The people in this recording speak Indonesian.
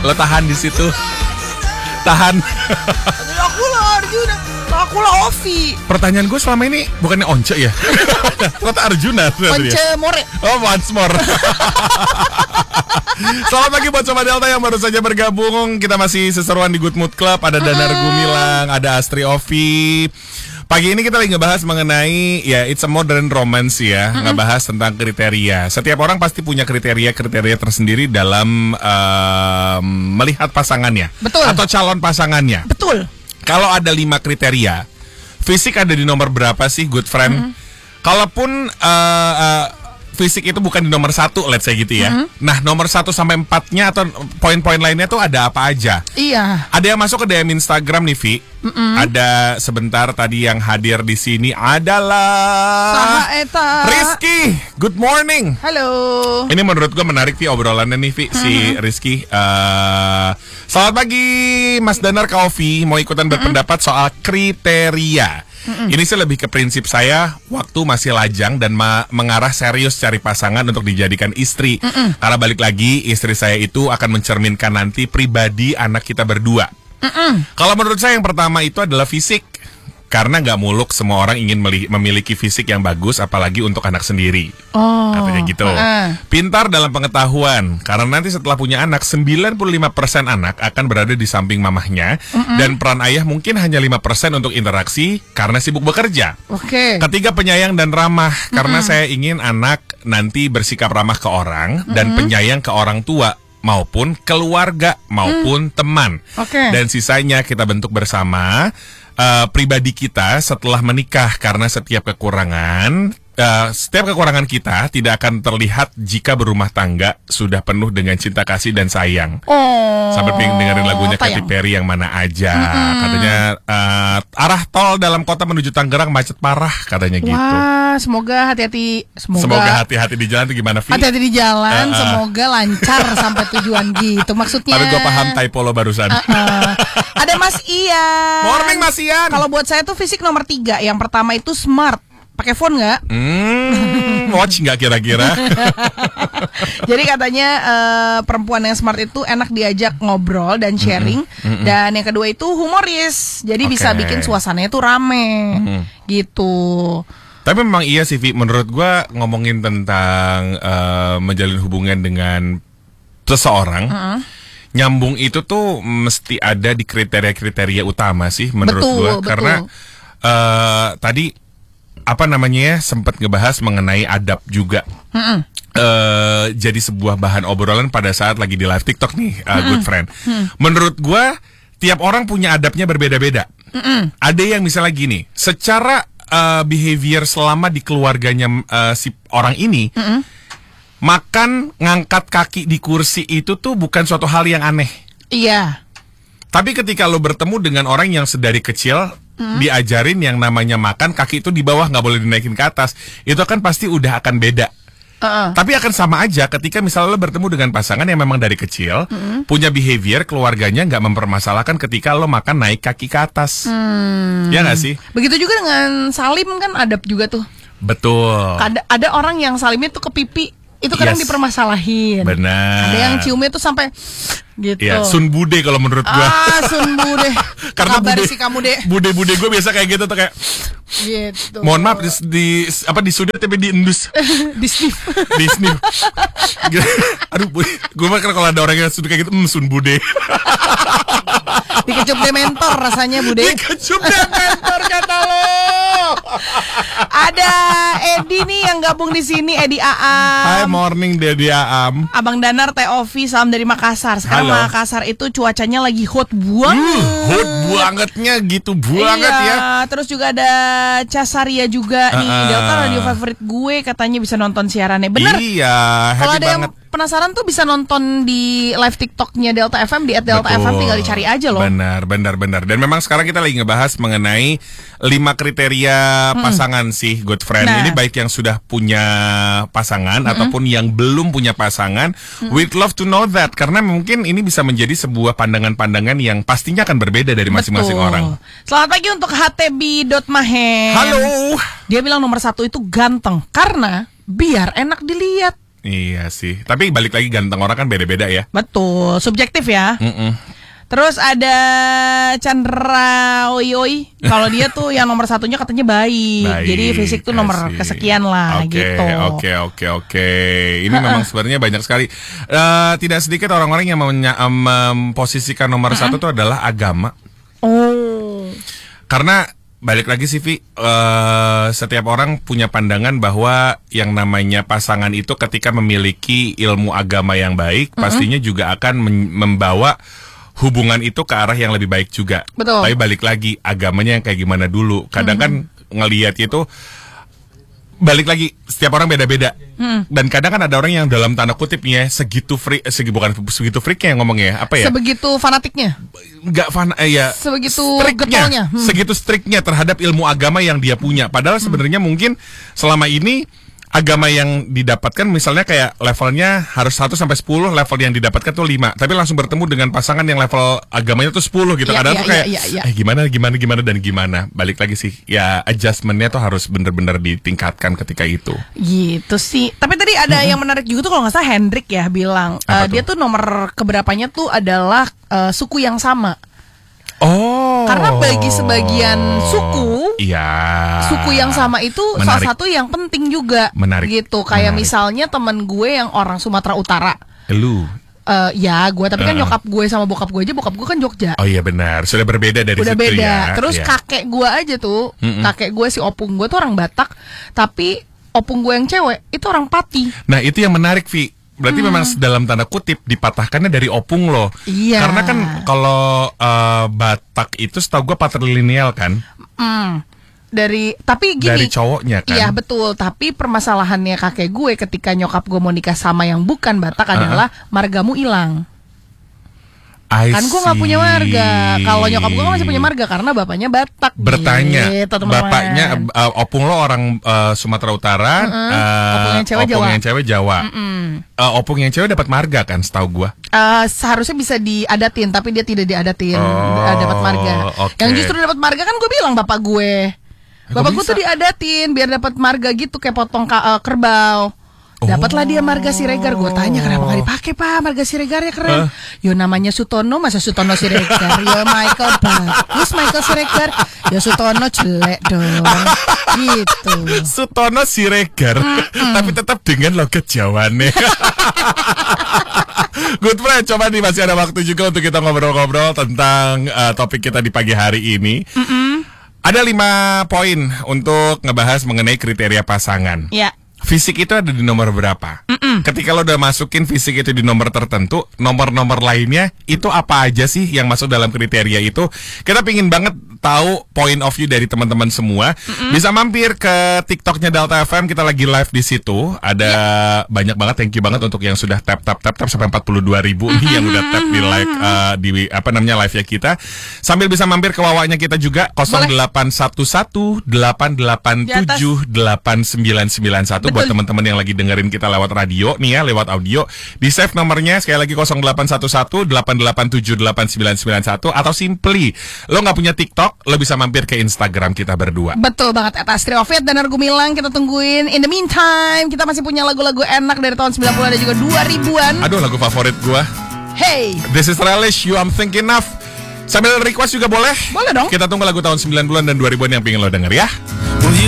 Lo tahan di situ. Tahan. Aku lah Arjuna. Aku lah Ovi. Pertanyaan gue selama ini bukannya Once ya? Kata Arjuna. Once More. Oh, once more. Selamat pagi buat Sobat Delta yang baru saja bergabung. Kita masih seseruan di Good Mood Club. Ada Danar Gumilang, ada Astri Ovi. Pagi ini kita lagi ngebahas mengenai ya it's a modern romance ya, ngebahas tentang kriteria. Setiap orang pasti punya kriteria-kriteria tersendiri dalam melihat pasangannya. Betul. Atau calon pasangannya. Betul. Kalau ada 5 kriteria, fisik ada di nomor berapa sih, good friend? Kalaupun fisik itu bukan di nomor 1, let's say gitu ya. Nah, nomor 1 sampai 4-nya atau poin-poin lainnya tuh ada apa aja? Iya. Ada yang masuk ke DM Instagram nih, Vi. Ada sebentar tadi yang hadir di sini adalah Saha eta. Rizky. Good morning. Halo. Ini menurut gue menarik, Vi, obrolannya nih, Vi, si Rizky. Selamat pagi, Mas Danar Kaovi. Mau ikutan berpendapat soal kriteria. Ini sih lebih ke prinsip saya, waktu masih lajang dan mengarah serius cari pasangan untuk dijadikan istri. Karena balik lagi, istri saya itu akan mencerminkan nanti pribadi anak kita berdua. Kalau menurut saya yang pertama itu adalah fisik. Karena nggak muluk semua orang ingin memiliki fisik yang bagus, apalagi untuk anak sendiri. Katanya gitu. Pintar dalam pengetahuan, karena nanti setelah punya anak, 95% anak akan berada di samping mamahnya. Dan peran ayah mungkin hanya 5% untuk interaksi, karena sibuk bekerja. Ketiga, penyayang dan ramah, karena saya ingin anak nanti bersikap ramah ke orang, dan penyayang ke orang tua, maupun keluarga, maupun teman. Dan sisanya kita bentuk bersama pribadi kita setelah menikah, karena setiap kekurangan kita tidak akan terlihat jika berumah tangga sudah penuh dengan cinta kasih dan sayang. Sampai pengen dengerin lagunya Katy Perry yang mana aja. Katanya arah tol dalam kota menuju Tangerang macet parah, katanya gitu. Wah, semoga hati-hati. Semoga hati-hati di jalan tuh gimana, Vi? Hati-hati di jalan, semoga lancar sampai tujuan gitu maksudnya. Tapi gue paham typo lo barusan. Ada Mas Ian. Morning Mas Ian. Kalau buat saya tuh fisik nomor 3. Yang pertama itu smart. Pakai phone nggak? Watch nggak kira-kira? Jadi katanya perempuan yang smart itu enak diajak ngobrol dan sharing. Dan yang kedua itu humoris. Jadi bisa bikin suasananya tuh rame. Gitu. Tapi memang iya sih, Vi. Menurut gua ngomongin tentang menjalin hubungan dengan seseorang, nyambung itu tuh mesti ada di kriteria-kriteria utama sih menurut gua. Karena tadi apa namanya ya, sempat ngebahas mengenai adab juga. Jadi sebuah bahan obrolan pada saat lagi di live TikTok nih, good friend. Menurut gua tiap orang punya adabnya berbeda-beda. Ada yang misalnya gini, secara behavior selama di keluarganya si orang ini, makan ngangkat kaki di kursi itu tuh bukan suatu hal yang aneh. Iya. Tapi ketika lo bertemu dengan orang yang sedari kecil diajarin yang namanya makan kaki itu di bawah, nggak boleh dinaikin ke atas, itu kan pasti udah akan beda. Tapi akan sama aja ketika misalnya lo bertemu dengan pasangan yang memang dari kecil punya behavior keluarganya nggak mempermasalahkan ketika lo makan naik kaki ke atas. Ya nggak sih? Begitu juga dengan salim kan adab juga tuh. Betul. Ada orang yang salimnya tuh ke pipi, itu kadang dipermasalahin. Benar. Ada yang ciumnya tuh sampai gitu. Ya, Sun Bude kalau menurut gua. Sun Bude. Karena kabar sih kamu, Dek. Bude gue biasa kayak gitu tuh, kayak gitu. Mohon maaf disudet tapi diendus. Di sniff. Di sniff. Aduh, gue mah kalau ada orang yang sudah kayak gitu, Sun Bude. Dikecup dementor rasanya, Bude. Dikecup dementor kata lo. Ada Edi nih yang gabung di sini, Edi Aam. Hai, morning Dedi Aam. Abang Danar Teovi, salam dari Makassar. Sekarang Halo. Makassar itu cuacanya lagi hot banget. Hot bangetnya gitu banget ya. Terus juga ada Casaria juga nih, Delta radio favorit gue, katanya bisa nonton siarannya. Bener. Iya, Kalau happy ada banget. yang penasaran tuh bisa nonton di live TikToknya Delta FM di @delta_fm, tinggal dicari aja loh. Benar. Dan memang sekarang kita lagi ngebahas mengenai 5 kriteria pasangan sih, good friend. Nah. Ini baik yang sudah punya pasangan ataupun yang belum punya pasangan. We'd love to know that, karena mungkin ini bisa menjadi sebuah pandangan-pandangan yang pastinya akan berbeda dari masing-masing orang. Selamat pagi untuk HTB.Mahen. Halo. Dia bilang nomor 1 itu ganteng, karena biar enak dilihat. Iya sih. Tapi balik lagi ganteng orang kan beda-beda ya. Betul, subjektif ya. Terus ada Chandra Oyoi. Kalau dia tuh yang nomor satunya katanya baik. Jadi fisik tuh nomor kesekian lah gitu. Oke. Ini memang sebenarnya banyak sekali. Tidak sedikit orang-orang yang memposisikan nomor satu tuh adalah agama. Oh. Karena balik lagi sih Vi, setiap orang punya pandangan bahwa yang namanya pasangan itu ketika memiliki ilmu agama yang baik, pastinya juga akan membawa hubungan itu ke arah yang lebih baik juga. Betul. Tapi balik lagi agamanya yang kayak gimana dulu. Kadang kan ngelihat itu balik lagi setiap orang beda-beda. Dan kadang kan ada orang yang dalam tanda kutip nih ya segitu freaknya yang ngomongnya apa ya? Sebegitu fanatiknya. Enggak ya. Sebegitu getolnya. Segitu striknya terhadap ilmu agama yang dia punya. Padahal sebenarnya mungkin selama ini agama yang didapatkan misalnya kayak levelnya harus 1 sampai 10, level yang didapatkan tuh 5. Tapi langsung bertemu dengan pasangan yang level agamanya tuh 10 gitu. Kadang tuh kayak gimana dan gimana. Balik lagi sih. Ya adjustmentnya tuh harus bener-bener ditingkatkan ketika itu. Gitu sih. Tapi tadi ada yang menarik juga tuh kalau nggak salah Hendrik ya bilang dia tuh nomor keberapanya tuh adalah suku yang sama. Oh. Karena bagi sebagian suku, suku yang sama itu salah satu yang penting juga. Menarik. Gitu. Kayak misalnya temen gue yang orang Sumatera Utara. Lu? Ya gue, tapi kan nyokap gue sama bokap gue kan Jogja. Oh iya benar, sudah berbeda dari udah situ beda. Ya. Terus kakek gue aja tuh, kakek gue si opung gue tuh orang Batak, tapi opung gue yang cewek itu orang Pati. Nah itu yang menarik Vi. Berarti memang dalam tanda kutip dipatahkannya dari opung loh. Iya. Karena kan kalau Batak itu setahu gue patrilineal kan. Tapi gini. Dari cowoknya kan. Iya betul. Tapi permasalahannya kakek gue ketika nyokap gue mau nikah sama yang bukan Batak adalah margamu hilang. Kan gue gak punya marga. Kalau nyokap gue masih punya marga karena bapaknya Batak. Bertanya gitu, bapaknya opung lo orang Sumatera Utara, opung yang cewek Jawa. Opung yang cewek dapat marga kan setahu gue. Seharusnya bisa diadatin tapi dia tidak diadatin. Dapat marga. Yang justru dapat marga kan gue bilang bapak gue. Bapak gue tuh diadatin biar dapat marga gitu kayak potong kerbau. Dapatlah dia marga Siregar. Gue tanya kenapa gak dipakai Pak, marga Siregarnya keren. Yo namanya Sutono, masa Sutono Siregar. Yo Michael bagus Michael Siregar. Yo Sutono jelek dong. Gitu. Sutono Siregar, tapi tetap dengan logat Jawane. Good friend, coba nih masih ada waktu juga untuk kita ngobrol-ngobrol tentang topik kita di pagi hari ini. Ada 5 poin untuk ngebahas mengenai kriteria pasangan. Ya. Fisik itu ada di nomor berapa? Ketika lo udah masukin fisik itu di nomor tertentu, nomor-nomor lainnya itu apa aja sih yang masuk dalam kriteria itu? Kita pingin banget tahu point of view dari teman-teman semua. Bisa mampir ke TikToknya Delta FM, kita lagi live di situ. Ada banyak banget, thank you banget untuk yang sudah tap sampai 42.000 nih yang udah tap di like di live-nya kita. Sambil bisa mampir ke wawanya kita juga 0811 887 8991 buat teman-teman yang lagi dengerin kita lewat radio nih ya, lewat audio. Di save nomornya sekali lagi 0811 887 8991 atau simply lo nggak punya TikTok, lo bisa mampir ke Instagram kita berdua. Betul banget, @astriofit dan Argumilang kita tungguin. In the meantime, kita masih punya lagu-lagu enak dari tahun 90-an dan juga 2000-an. Aduh, lagu favorit gua. Hey, This is Relish, You I'm Thinking Of. Sambil request juga boleh? Boleh dong. Kita tunggu lagu tahun 90-an dan 2000-an yang pengen lo denger ya.